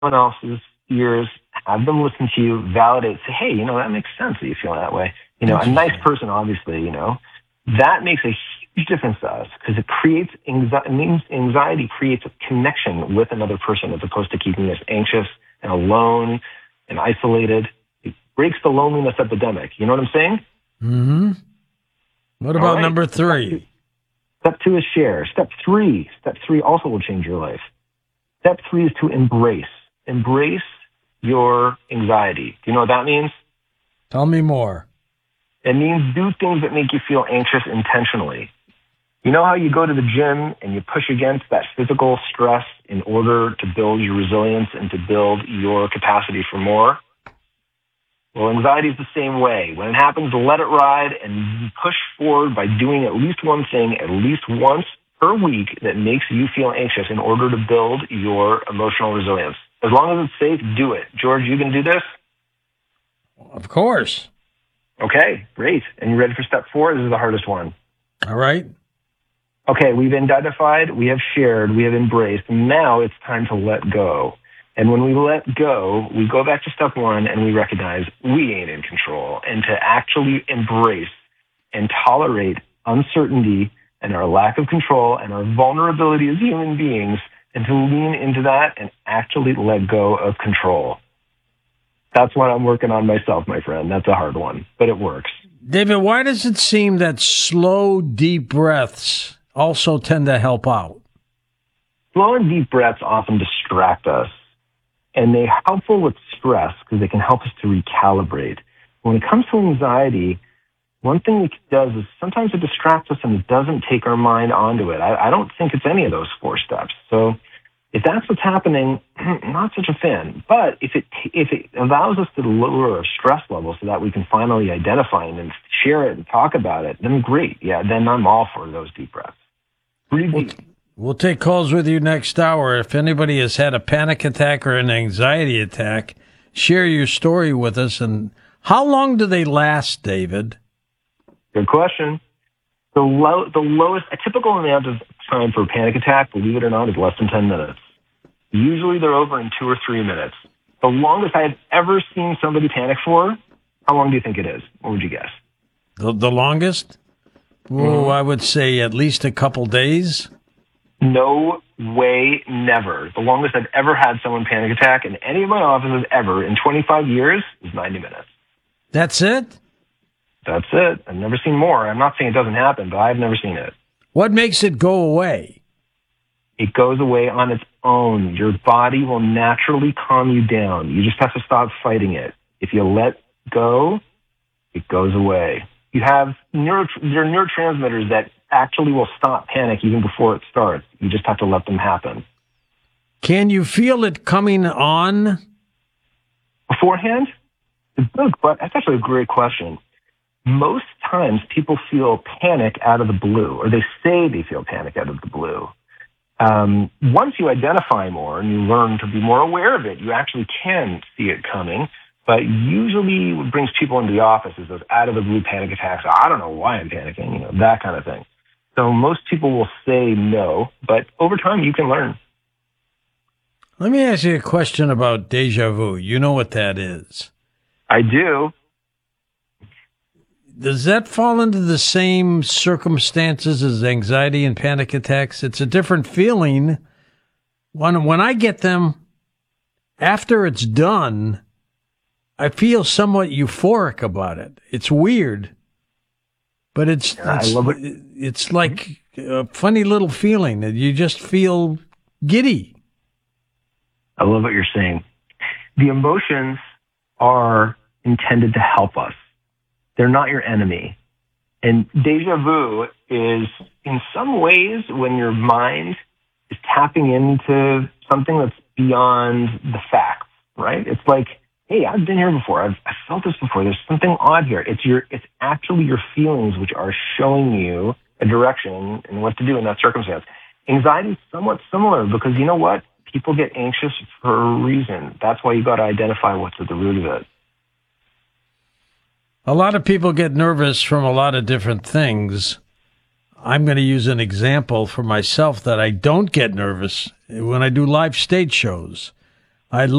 else's ears, have them listen to you, validate, say, hey, that makes sense that you feel that way. A nice person, obviously, that makes a huge difference to us because it creates anxiety. It means anxiety creates a connection with another person as opposed to keeping us anxious and alone and isolated. It breaks the loneliness epidemic. You know what I'm saying? Mm-hmm. What about number 3? Step 2 is share. Step three also will change your life. Step 3 is to embrace. Embrace your anxiety. Do you know what that means? Tell me more. It means do things that make you feel anxious intentionally. You know how you go to the gym and you push against that physical stress in order to build your resilience and to build your capacity for more? Well, anxiety is the same way. When it happens, let it ride and push forward by doing at least one thing at least once per week that makes you feel anxious in order to build your emotional resilience. As long as it's safe, do it. George, you can do this? Of course. Okay, great. And you ready for step 4? This is the hardest one. All right. Okay, we've identified, we have shared, we have embraced. Now it's time to let go. And when we let go, we go back to step 1 and we recognize we ain't in control. And to actually embrace and tolerate uncertainty and our lack of control and our vulnerability as human beings, and to lean into that and actually let go of control. That's what I'm working on myself, my friend. That's a hard one, but it works. David, why does it seem that slow, deep breaths also tend to help out? Slow and deep breaths often distract us, and they're helpful with stress because they can help us to recalibrate. When it comes to anxiety, one thing it does is sometimes it distracts us and it doesn't take our mind onto it. I don't think it's any of those 4 steps. So if that's what's happening, not such a fan. But if it allows us to lower our stress level so that we can finally identify and share it and talk about it, then great. Yeah, then I'm all for those deep breaths. We'll take calls with you next hour. If anybody has had a panic attack or an anxiety attack, share your story with us. And how long do they last, David? Good question. The lowest, a typical amount of time for a panic attack, believe it or not, is less than 10 minutes. Usually they're over in 2 or 3 minutes. The longest I've ever seen somebody panic for, how long do you think it is? What would you guess? The longest? Oh, I would say at least a couple days. No way, never. The longest I've ever had someone panic attack in any of my offices ever in 25 years is 90 minutes. That's it? That's it. I've never seen more. I'm not saying it doesn't happen, but I've never seen it. What makes it go away? It goes away on its own. Your body will naturally calm you down. You just have to stop fighting it. If you let go, it goes away. You have there are neurotransmitters that actually will stop panic even before it starts. You just have to let them happen. Can you feel it coming on? Beforehand? That's actually a great question. Most times people feel panic out of the blue, or they say they feel panic out of the blue. Once you identify more and you learn to be more aware of it, you actually can see it coming. But usually what brings people into the office is those out of the blue panic attacks. I don't know why I'm panicking, that kind of thing. So most people will say no, but over time you can learn. Let me ask you a question about deja vu. You know what that is? I do. Does that fall into the same circumstances as anxiety and panic attacks? It's a different feeling. When I get them, after it's done, I feel somewhat euphoric about it. It's weird, but it's like a funny little feeling that you just feel giddy. I love what you're saying. The emotions are intended to help us. They're not your enemy. And deja vu is, in some ways, when your mind is tapping into something that's beyond the facts, right? It's like, hey, I've been here before. I've felt this before. There's something odd here. It's actually your feelings which are showing you a direction and what to do in that circumstance. Anxiety is somewhat similar because you know what? People get anxious for a reason. That's why you got to identify what's at the root of it. A lot of people get nervous from a lot of different things. I'm going to use an example for myself that I don't get nervous when I do live stage shows. I